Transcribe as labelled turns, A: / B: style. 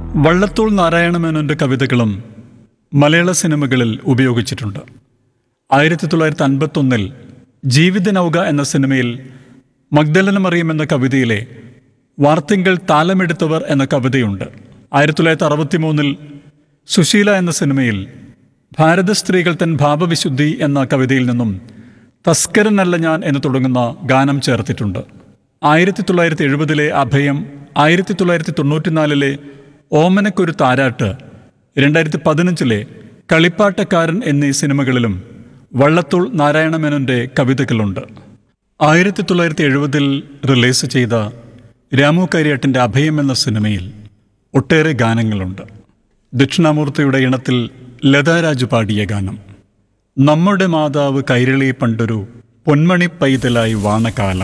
A: വള്ളത്തോൾ നാരായണമേനോൻ്റെ കവിതകളും മലയാള സിനിമകളിൽ ഉപയോഗിച്ചിട്ടുണ്ട്. 1951 ജീവിതനൗക എന്ന സിനിമയിൽ മഗ്ദലന മറിയം എന്ന കവിതയിലെ വാർത്തിങ്കൾ താലമെടുത്തവർ എന്ന കവിതയുണ്ട്. 1963 സുശീല എന്ന സിനിമയിൽ ഭാരത സ്ത്രീകൾ തൻ ഭാവവിശുദ്ധി എന്ന കവിതയിൽ നിന്നും തസ്കരനല്ല ഞാൻ എന്ന് തുടങ്ങുന്ന ഗാനം ചേർത്തിട്ടുണ്ട്. 1970 അഭയം, 1994 ഓമനക്കൊരു താരാട്ട്, 2015 കളിപ്പാട്ടക്കാരൻ എന്നീ സിനിമകളിലും വള്ളത്തോൾ നാരായണമേനോൻ്റെ കവിതകളുണ്ട്. 1970 റിലീസ് ചെയ്ത രാമു കാര്യാട്ടിൻ്റെ അഭയം എന്ന സിനിമയിൽ ഒട്ടേറെ ഗാനങ്ങളുണ്ട്. ദക്ഷിണാമൂർത്തിയുടെ ഇണത്തിൽ ലതാരാജു പാടിയ ഗാനം നമ്മുടെ മാതാവ് കൈരളി പണ്ടൊരു പൊന്മണി പൈതലായി വാണകാലം.